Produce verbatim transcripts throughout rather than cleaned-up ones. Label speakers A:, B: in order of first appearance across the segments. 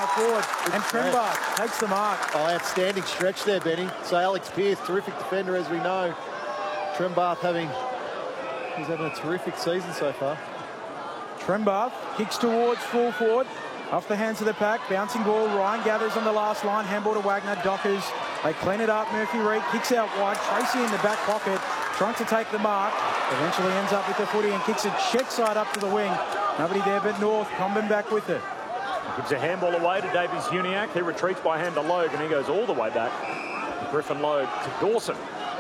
A: forward. And Trembath takes the mark.
B: Oh, outstanding stretch there, Benny. So Alex Pearce, terrific defender, as we know. Trembath having, he's having a terrific season so far.
A: Trembath kicks towards full forward. Off the hands of the pack, bouncing ball. Ryan gathers on the last line. Handball to Wagner. Dockers. They clean it up. Murphy Reid kicks out wide. Tracy in the back pocket, trying to take the mark. Eventually ends up with the footy and kicks it check side up to the wing. Nobody there but North. Comben back with it.
C: Gives a handball away to Davies Uniacke. He retreats by hand to Logue, and he goes all the way back. Griffin Logue to Dawson.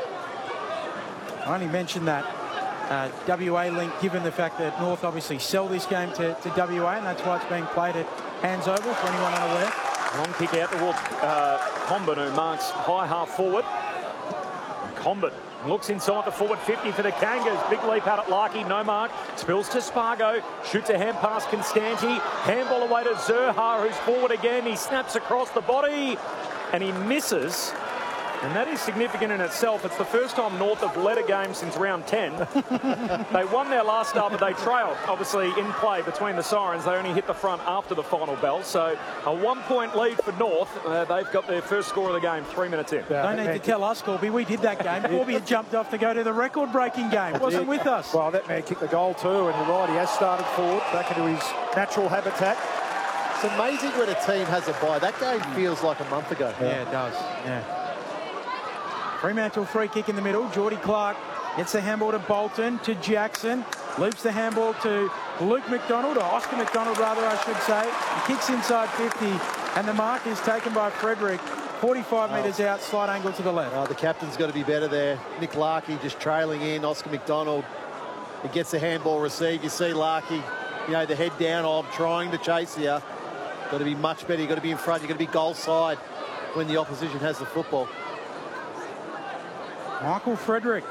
A: I only mentioned that uh, W A link, given the fact that North obviously sell this game to, to W A, and that's why it's being played at Hands Oval for anyone unaware.
C: Long kick out towards uh, Comben, who marks high half forward. Comben looks inside the forward fifty for the Kangas. Big leap out at Larkey, no mark. Spills to Spargo. Shoots a hand past Constanti. Handball away to Zurhaar, who's forward again. He snaps across the body and he misses. And that is significant in itself. It's the first time North have led a game since round ten. They won their last start, but they trailed, obviously, in play between the sirens. They only hit the front after the final bell. So a one-point lead for North. Uh, they've got their first score of the game three minutes in.
A: Yeah, Don't need to tell us, Corby. We did that game. Corby had jumped off to go to the record-breaking game. Wasn't with us.
D: Well, that man kicked the goal too, and you're right, he has started forward, back into his natural habitat.
B: It's amazing when a team has a bye. That game feels like a month ago.
A: Yeah, it does. Yeah. Fremantle free kick in the middle. Geordie Clark gets the handball to Bolton, to Jackson. Loops the handball to Luke McDonald, or Oscar McDonald rather, I should say. He kicks inside fifty, and the mark is taken by Frederick. forty-five oh. metres out, slight angle to the left.
B: Oh, the captain's got to be better there. Nick Larkey just trailing in. Oscar McDonald, he gets the handball received. You see Larkey, you know, the head down. Oh, I'm trying to chase here. Got to be much better. You've got to be in front. You've got to be goal side when the opposition has the football.
A: Michael Frederick,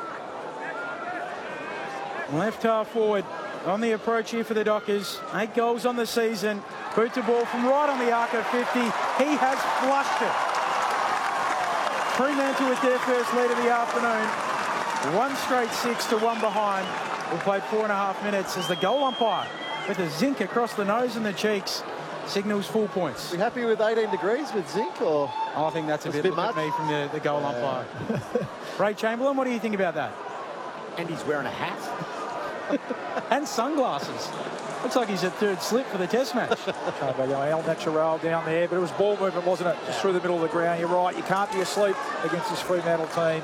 A: left half forward, on the approach here for the Dockers. Eight goals on the season. Boot to ball from right on the arc of fifty. He has flushed it. Fremantle with their first lead of the afternoon. One straight six to one behind. We played four and a half minutes as the goal umpire, with a zinc across the nose and the cheeks, signals full points.
B: Are you happy with eighteen degrees with zinc, or?
A: Oh, I think that's a bit,
B: a bit
A: look
B: much
A: at me from the, the goal
B: yeah.
A: umpire. Ray Chamberlain, what do you think about that?
C: And he's wearing a hat.
A: And sunglasses. Looks like he's at third slip for the test match.
D: El Natural down there, but it was ball movement, wasn't it? Just through the middle of the ground. You're right, you can't be asleep against this Fremantle team.